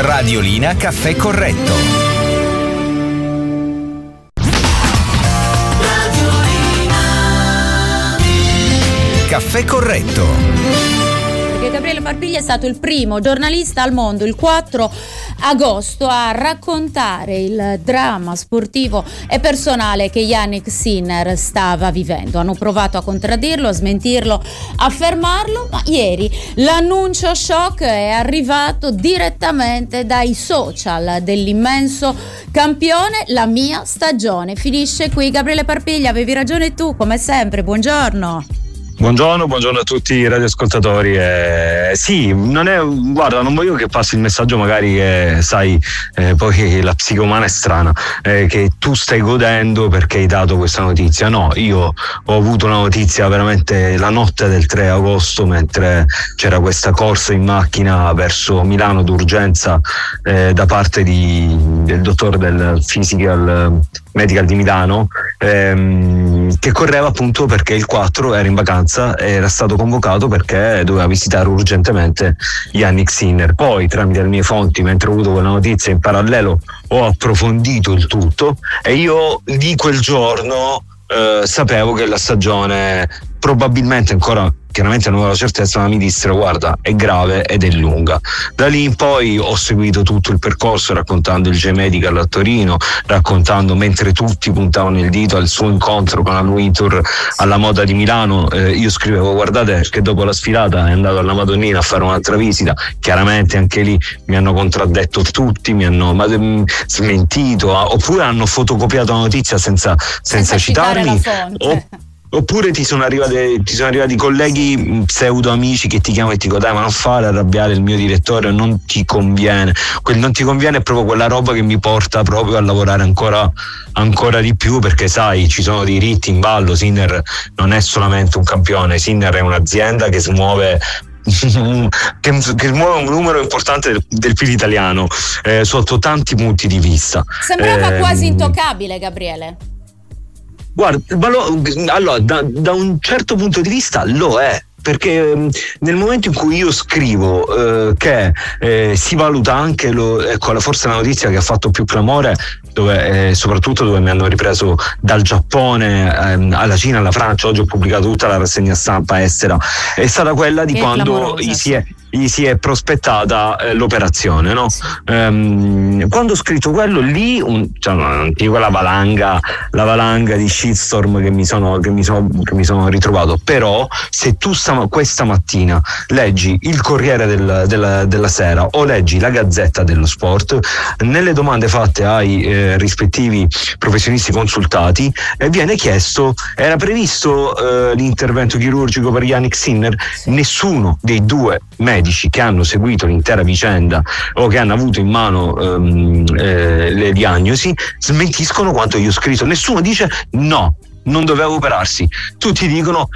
Radiolina Caffè Corretto. Caffè Corretto. Perché Gabriele Parpiglia è stato il primo giornalista al mondo il 4 agosto a raccontare il dramma sportivo e personale che Jannik Sinner stava vivendo. Hanno provato a contraddirlo, a smentirlo, a fermarlo, ma ieri l'annuncio shock è arrivato direttamente dai social dell'immenso campione. La mia stagione finisce qui. Gabriele Parpiglia, avevi ragione tu, come sempre, buongiorno. Buongiorno a tutti i radioascoltatori. Sì, non voglio che passi il messaggio magari che sai, poi la psiche umana è strana, che tu stai godendo perché hai dato questa notizia. No, io ho avuto una notizia veramente la notte del 3 agosto mentre c'era questa corsa in macchina verso Milano d'urgenza da parte del dottore del Physical Medical di Milano, che correva appunto perché il 4 era in vacanza, era stato convocato perché doveva visitare urgentemente Jannik Sinner. Poi tramite le mie fonti, mentre ho avuto quella notizia, in parallelo ho approfondito il tutto e io di quel giorno sapevo che la stagione probabilmente ancora, chiaramente non avevo la certezza, ma mi dissero guarda è grave ed è lunga. Da lì in poi ho seguito tutto il percorso raccontando il J-Medical a Torino, raccontando mentre tutti puntavano il dito al suo incontro con la Wintour alla Moda di Milano, io scrivevo guardate che dopo la sfilata è andato alla Madonnina a fare un'altra visita. Chiaramente anche lì mi hanno contraddetto tutti, mi hanno smentito, oppure hanno fotocopiato la notizia senza citarmi, oppure ti sono arrivati colleghi pseudo amici che ti chiamano e ti dicono dai, ma non fare arrabbiare il mio direttore, non ti conviene. Quel non ti conviene è proprio quella roba che mi porta proprio a lavorare ancora di più, perché sai, ci sono diritti in ballo. Sinner non è solamente un campione, Sinner è un'azienda che smuove un numero importante del PIL italiano sotto tanti punti di vista. Sembrava quasi intoccabile, Gabriele. Guarda, allora da un certo punto di vista lo è, perché nel momento in cui io scrivo che si valuta anche forse la notizia che ha fatto più clamore, soprattutto dove mi hanno ripreso dal Giappone alla Cina, alla Francia. Oggi ho pubblicato tutta la rassegna stampa estera, è stata quella di quando gli si è prospettata l'operazione, no? Quando ho scritto quello lì, non dico la valanga di shitstorm che mi sono ritrovato, però se tu questa mattina leggi il Corriere della Sera o leggi la Gazzetta dello Sport, nelle domande fatte ai rispettivi professionisti consultati viene chiesto, era previsto l'intervento chirurgico per Jannik Sinner? Nessuno dei due medici che hanno seguito l'intera vicenda o che hanno avuto in mano le diagnosi smentiscono quanto io ho scritto. Nessuno dice no, non doveva operarsi, tutti dicono